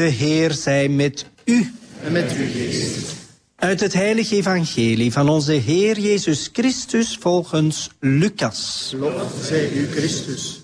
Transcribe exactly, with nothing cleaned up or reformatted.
De Heer zij met u. En met uw geest. Uit het heilige evangelie van onze Heer Jezus Christus volgens Lucas. Lof zij u, Christus.